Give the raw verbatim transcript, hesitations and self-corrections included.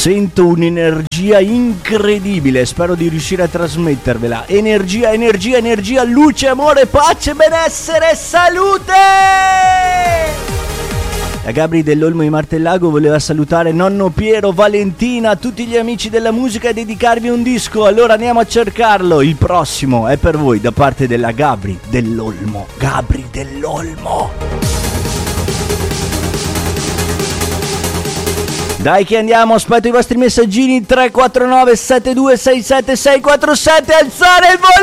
Sento un'energia incredibile, spero di riuscire a trasmettervela. Energia, energia, energia, luce, amore, pace, benessere, salute! La Gabri dell'Olmo di Martellago voleva salutare nonno Piero, Valentina, tutti gli amici della musica e dedicarvi un disco. Allora andiamo a cercarlo. Il prossimo è per voi da parte della Gabri dell'Olmo. Gabri dell'Olmo. Dai che andiamo, aspetto i vostri messaggini. Tre quattro nove sette due sei sette sei quattro sette. Alzare il volume!